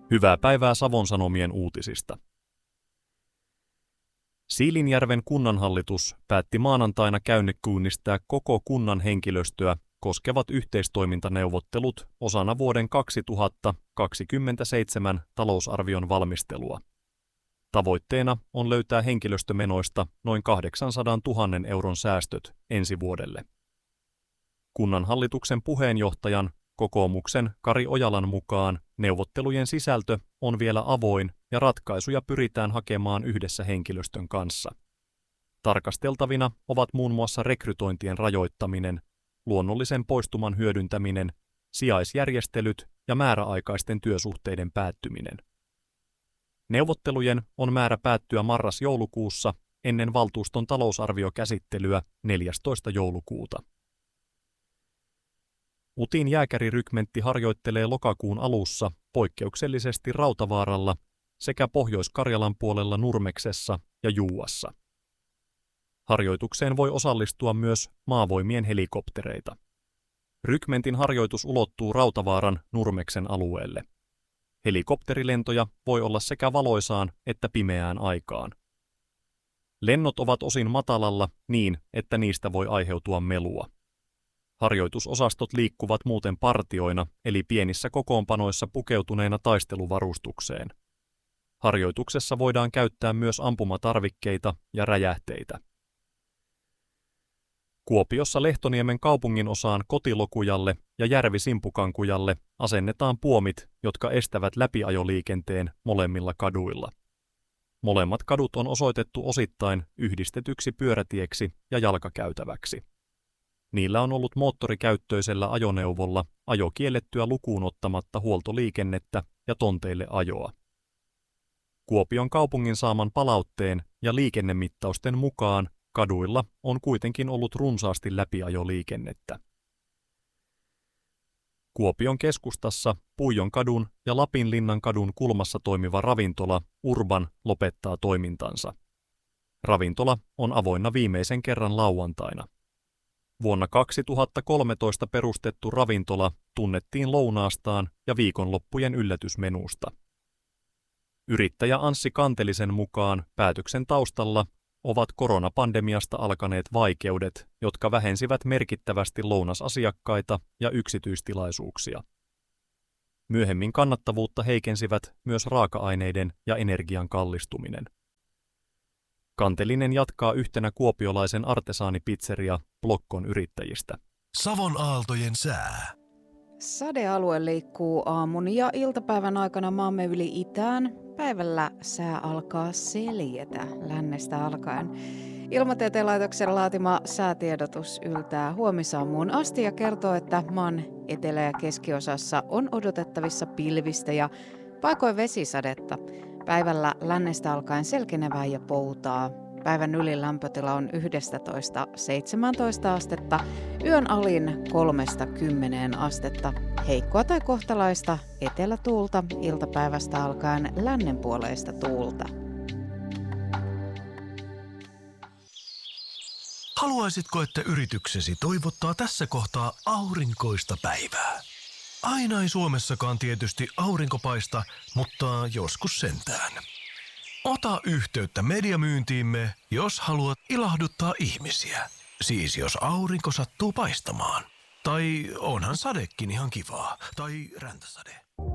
Hyvää päivää Savon Sanomien uutisista. Siilinjärven kunnanhallitus päätti maanantaina käynnistää koko kunnan henkilöstöä koskevat yhteistoimintaneuvottelut osana vuoden 2027 talousarvion valmistelua. Tavoitteena on löytää henkilöstömenoista noin 800 000 euron säästöt ensi vuodelle. Kunnanhallituksen puheenjohtajan kokoomuksen Kari Ojalan mukaan neuvottelujen sisältö on vielä avoin ja ratkaisuja pyritään hakemaan yhdessä henkilöstön kanssa. Tarkasteltavina ovat muun muassa rekrytointien rajoittaminen, luonnollisen poistuman hyödyntäminen, sijaisjärjestelyt ja määräaikaisten työsuhteiden päättyminen. Neuvottelujen on määrä päättyä marras-joulukuussa ennen valtuuston talousarviokäsittelyä 14. joulukuuta. UTin jääkärirykmentti harjoittelee lokakuun alussa poikkeuksellisesti Rautavaaralla sekä Pohjois-Karjalan puolella Nurmeksessa ja Juuassa. Harjoitukseen voi osallistua myös maavoimien helikoptereita. Rykmentin harjoitus ulottuu Rautavaaran Nurmeksen alueelle. Helikopterilentoja voi olla sekä valoisaan että pimeään aikaan. Lennot ovat osin matalalla niin, että niistä voi aiheutua melua. Harjoitusosastot liikkuvat muuten partioina eli pienissä kokoonpanoissa pukeutuneena taisteluvarustukseen. Harjoituksessa voidaan käyttää myös ampumatarvikkeita ja räjähteitä. Kuopiossa Lehtoniemen kaupunginosaan Kotilokujalle ja Järvi-Simpukankujalle asennetaan puomit, jotka estävät läpiajoliikenteen molemmilla kaduilla. Molemmat kadut on osoitettu osittain yhdistetyksi pyörätieksi ja jalkakäytäväksi. Niillä on ollut moottorikäyttöisellä ajoneuvolla ajo kiellettyä lukuun ottamatta huoltoliikennettä ja tonteille ajoa. Kuopion kaupungin saaman palautteen ja liikennemittausten mukaan kaduilla on kuitenkin ollut runsaasti läpiajoliikennettä. Kuopion keskustassa Puijonkadun ja Lapinlinnankadun kulmassa toimiva ravintola Urban lopettaa toimintansa. Ravintola on avoinna viimeisen kerran lauantaina. Vuonna 2013 perustettu ravintola tunnettiin lounaastaan ja viikonloppujen yllätysmenusta. Yrittäjä Anssi Kantelisen mukaan päätöksen taustalla ovat koronapandemiasta alkaneet vaikeudet, jotka vähensivät merkittävästi lounasasiakkaita ja yksityistilaisuuksia. Myöhemmin kannattavuutta heikensivät myös raaka-aineiden ja energian kallistuminen. Kantelinen jatkaa yhtenä kuopiolaisen artesaanipizzeria Blokkon yrittäjistä. Savon aaltojen sää. Sadealue liikkuu aamun ja iltapäivän aikana maamme yli itään. Päivällä sää alkaa seljetä lännestä alkaen. Ilmatieteen laitoksen laatima säätiedotus yltää huomisaamuun asti ja kertoo, että maan etelä- ja keskiosassa on odotettavissa pilvistä ja paikoin vesisadetta. Päivällä lännestä alkaen selkenevää ja poutaa. Päivän ylilämpötila on 11–17 astetta, yön alin 3–10 astetta. Heikkoa tai kohtalaista etelätuulta, iltapäivästä alkaen lännenpuoleista tuulta. Haluaisitko, että yrityksesi toivottaa tässä kohtaa aurinkoista päivää? Aina ei Suomessakaan tietysti aurinko paista, mutta joskus sentään. Ota yhteyttä mediamyyntiimme, jos haluat ilahduttaa ihmisiä. Siis jos aurinko sattuu paistamaan. Tai onhan sadekin ihan kivaa. Tai räntäsade.